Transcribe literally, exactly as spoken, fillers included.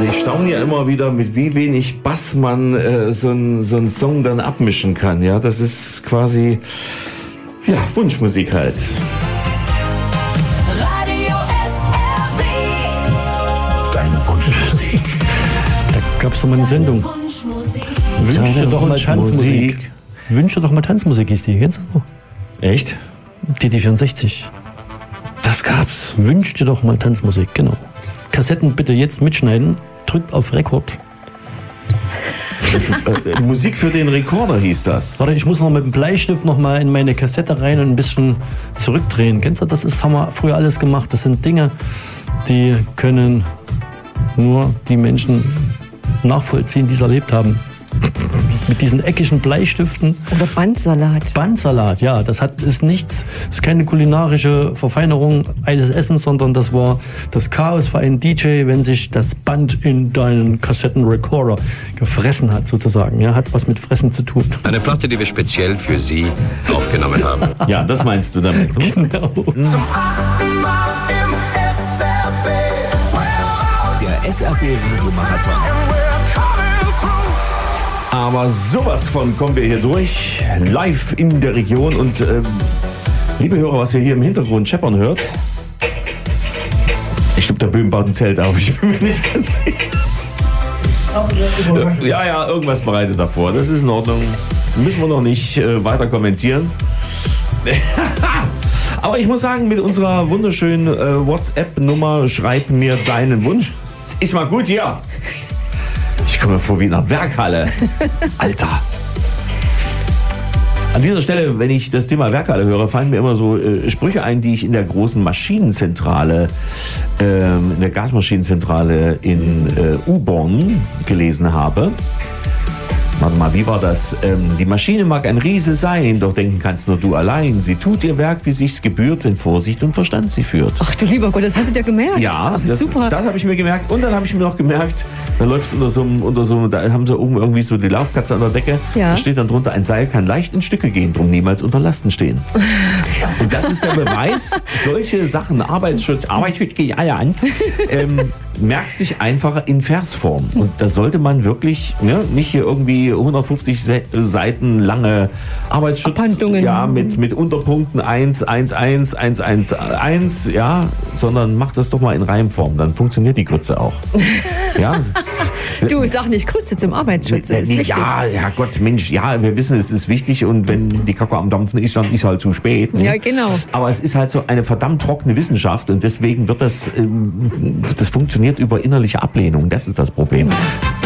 Also ich staune ja immer wieder, mit wie wenig Bass man äh, so einen so einen Song dann abmischen kann. Ja, das ist quasi ja Wunschmusik halt. Radio S R B. Deine Wunschmusik. Da gab es doch mal eine Sendung. Wunschmusik. Wünsch dir doch mal Wunschmusik. Tanzmusik. Wünsch dir doch mal Tanzmusik, hieß die. Kennst du? Echt? D D vierundsechzig. Das gab's. Wünsch dir doch mal Tanzmusik, genau. Kassetten bitte jetzt mitschneiden. Drückt auf Rekord. Das, äh, Musik für den Rekorder hieß das. Warte, ich muss noch mit dem Bleistift noch mal in meine Kassette rein und ein bisschen zurückdrehen. Kennst du das? Ist, haben wir früher alles gemacht. Das sind Dinge, die können nur die Menschen nachvollziehen, die es erlebt haben. Mit diesen eckigen Bleistiften. Oder Bandsalat. Bandsalat, ja, das hat, ist nichts, ist keine kulinarische Verfeinerung eines Essens, sondern das war das Chaos für einen D J, wenn sich das Band in deinen Kassettenrecorder gefressen hat, sozusagen. Ja, hat was mit Fressen zu tun. Eine Platte, die wir speziell für Sie aufgenommen haben. Ja, das meinst du damit. Hm? Genau. Der S R B Radio-Marathon. Aber sowas von kommen wir hier durch, live in der Region. Und ähm, liebe Hörer, was ihr hier im Hintergrund scheppern hört, ich glaube, der Böhm baut ein Zelt auf, ich bin mir nicht ganz sicher. Ja, ja, irgendwas bereitet er vor, das ist in Ordnung. Müssen wir noch nicht äh, weiter kommentieren. Aber ich muss sagen, mit unserer wunderschönen äh, WhatsApp-Nummer, schreib mir deinen Wunsch. Ist mal gut hier. Ich komme mir vor wie in einer Werkhalle. Alter. An dieser Stelle, wenn ich das Thema Werkhalle höre, fallen mir immer so äh, Sprüche ein, die ich in der großen Maschinenzentrale, äh, in der Gasmaschinenzentrale in äh, U-Born gelesen habe. Warte mal, wie war das? Ähm, die Maschine mag ein Riese sein, doch denken kannst nur du allein. Sie tut ihr Werk, wie sich's gebührt, wenn Vorsicht und Verstand sie führt. Ach du lieber Gott, das hast du dir gemerkt. Ja, Ach, das, super. das habe ich mir gemerkt. Und dann habe ich mir noch gemerkt, da läuft es unter so einem, unter so einem, da haben sie oben irgendwie so die Laufkatze an der Decke. Ja. Da steht dann drunter, ein Seil kann leicht in Stücke gehen, drum niemals unter Lasten stehen. Und das ist der Beweis, solche Sachen, Arbeitsschutz, Arbeitsschutz gehe ich alle an, ähm, merkt sich einfach in Versform. Und da sollte man wirklich, ne, nicht hier irgendwie hundertfünfzig Se- Seiten lange Arbeitsschutz, Abhandlungen. ja, mit, mit Unterpunkten eins, eins, eins, eins, eins, eins, ja, sondern macht das doch mal in Reimform, dann funktioniert die Grütze auch. Ja. Du, sag nicht Krütze zum Arbeitsschutz. Das ist Nee, wichtig. ja, ja Gott, Mensch, ja, wir wissen, es ist wichtig und wenn die Kacke am Dampfen ist, dann ist halt zu spät. Ne? Ja, genau. Aber es ist halt so eine verdammt trockene Wissenschaft und deswegen wird das, ähm, das funktioniert über innerliche Ablehnung. Das ist das Problem.